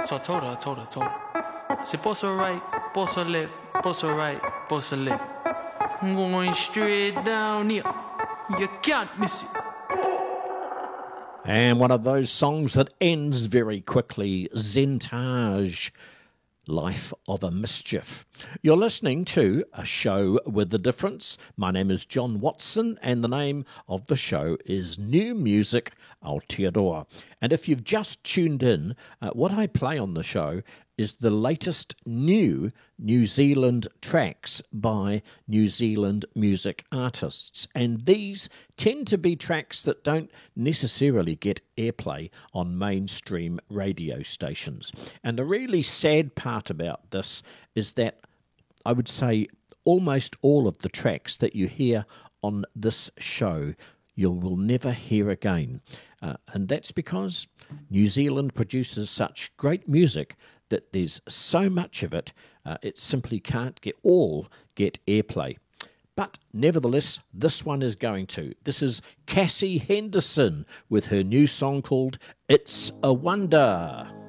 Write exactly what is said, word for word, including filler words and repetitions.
So I told her, I told her, I told her. I said, boss her right, boss her left, boss her right, boss her left. I'm going straight down here. You can't miss it. And one of those songs that ends very quickly, Zentage, Life of a Mischief. You're listening to A Show with a Difference. My name is John Watson, and the name of the show is New Music Aotearoa. And if you've just tuned in, uh, what I play on the show is the latest new New Zealand tracks by New Zealand music artists. And these tend to be tracks that don't necessarily get airplay on mainstream radio stations. And the really sad part about this is that I would say almost all of the tracks that you hear on this show you will never hear again. Uh, and that's because New Zealand produces such great music that there's so much of it, uh, it simply can't get all get airplay. But nevertheless, this one is going to. This is Cassie Henderson with her new song called It's a Wonder.